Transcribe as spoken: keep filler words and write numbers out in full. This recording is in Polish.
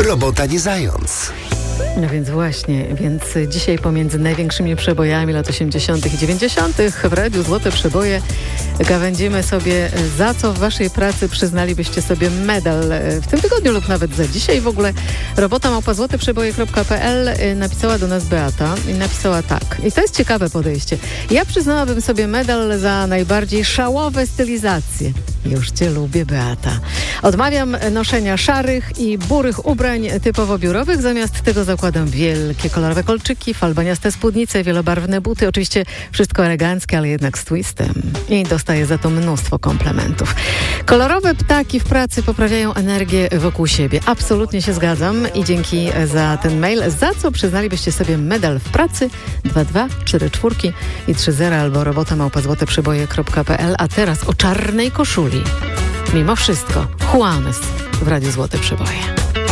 Robota nie zając. No więc właśnie, więc dzisiaj pomiędzy największymi przebojami lat osiemdziesiątych i dziewięćdziesiątych w Radiu Złote Przeboje gawędzimy sobie, za co w waszej pracy przyznalibyście sobie medal w tym tygodniu lub nawet za dzisiaj. W ogóle robota małpa złote przeboje kropka pe el napisała do nas Beata i napisała tak. I to jest ciekawe podejście. Ja przyznałabym sobie medal za najbardziej szałowe stylizacje. Już cię lubię, Beata. Odmawiam noszenia szarych i burych ubrań typowo biurowych. Zamiast tego zakładam wielkie kolorowe kolczyki, falbaniaste spódnice, wielobarwne buty. Oczywiście wszystko eleganckie, ale jednak z twistem. I dostaję za to mnóstwo komplementów. Kolorowe ptaki w pracy poprawiają energię wokół siebie. Absolutnie się zgadzam i dzięki za ten mail. Za co przyznalibyście sobie medal w pracy? dwa dwa cztery cztery i trzy zero albo robota małpa złote przeboje kropka pe el. A teraz o czarnej koszuli. Mimo wszystko, Juanes w Radiu Złote Przeboje.